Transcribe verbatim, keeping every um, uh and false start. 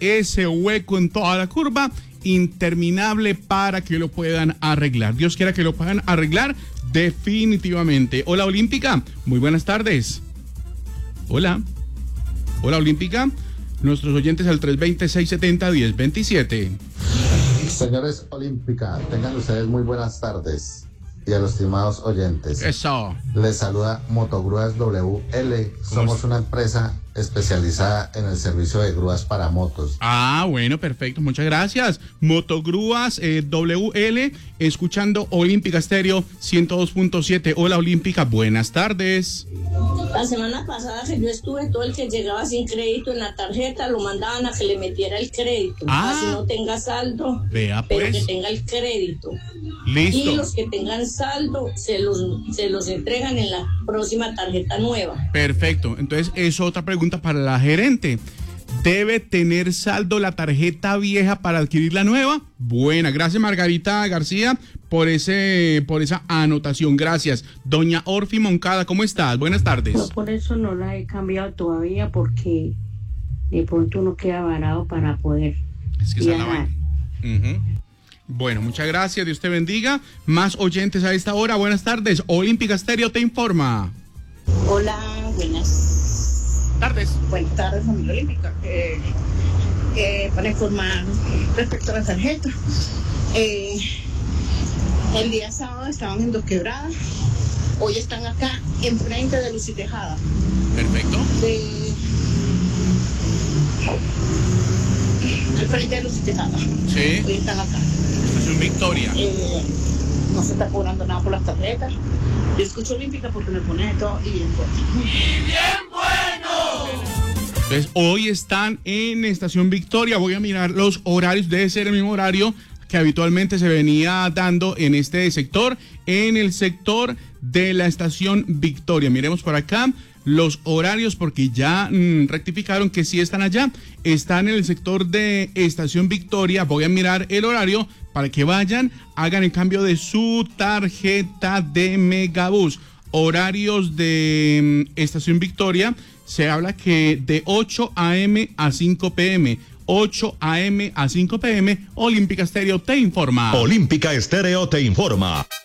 ese hueco en toda la curva interminable para que lo puedan arreglar. Dios quiera que lo puedan arreglar definitivamente. Hola, Olímpica, muy buenas tardes. Hola. Hola, Olímpica. Nuestros oyentes al tres dos cero, seis siete cero, uno cero dos siete. Señores Olímpica, tengan ustedes muy buenas tardes. Y a los estimados oyentes. Eso. Les saluda Motogrúas W L. Somos una empresa especializada en el servicio de grúas para motos. Ah, bueno, perfecto, muchas gracias. Motogrúas eh, W L, escuchando Olímpica Estéreo ciento dos punto siete. Hola, Olímpica, buenas tardes. La semana pasada que yo estuve, todo el que llegaba sin crédito en la tarjeta lo mandaban a que le metiera el crédito. Ah, así no tenga saldo, vea pues. pero que tenga el crédito. Listo. Y los que tengan saldo se los, se los entregan en la próxima tarjeta nueva. Perfecto, entonces es otra pregunta para la gerente. ¿Debe tener saldo la tarjeta vieja para adquirir la nueva? Buena, gracias Margarita García por ese, por esa anotación. Gracias. Doña Orfi Moncada, ¿cómo estás? Buenas tardes. Yo por eso no la he cambiado todavía, porque de pronto uno queda varado para poder es que viajar. Uh-huh. Bueno, muchas gracias, Dios te bendiga. Más oyentes a esta hora, buenas tardes. Olímpica Estéreo te informa. Hola, buenas tardes. Buenas tardes, familia Olímpica. Eh, eh, para informar respecto a la tarjeta. Eh, el día sábado estaban en Dos Quebradas. Hoy están acá, enfrente de Luz y Tejada. Perfecto. De... Al frente de Luz y Tejada. Sí. Hoy están acá. Estación Victoria. Eh, no se está cobrando nada por las tarjetas. Yo escucho Olímpica porque me pone de todo y bien bueno. ¡Y bien bueno! Entonces, hoy están en Estación Victoria. Voy a mirar los horarios. Debe ser el mismo horario que habitualmente se venía dando en este sector, en el sector de la Estación Victoria. Miremos por acá los horarios porque ya mmm, rectificaron que sí están allá. Están en el sector de Estación Victoria. Voy a mirar el horario para que vayan, hagan el cambio de su tarjeta de Megabús. Horarios de mmm, Estación Victoria, se habla que de ocho a eme a cinco pe eme. ocho a eme a cinco pe eme. Olímpica Estéreo te informa. Olímpica Estéreo te informa.